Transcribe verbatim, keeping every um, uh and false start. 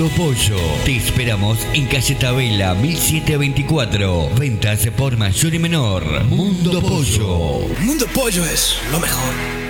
Mundo Pollo. Te esperamos en calle Tabela mil setecientos veinticuatro. Ventas por mayor y menor. Mundo Pollo. Mundo Pollo es lo mejor.